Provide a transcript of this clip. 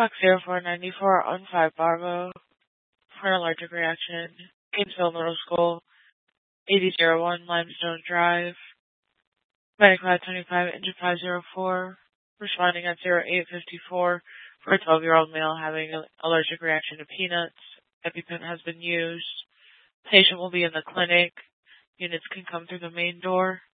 Fox 0494 on 5 Bravo for an allergic reaction. Gainesville Middle School, 8001 Limestone Drive. Medic 525, engine 504, responding at 0854 for a 12-year-old male having an allergic reaction to peanuts. EpiPen has been used. Patient will be in the clinic. Units can come through the main door.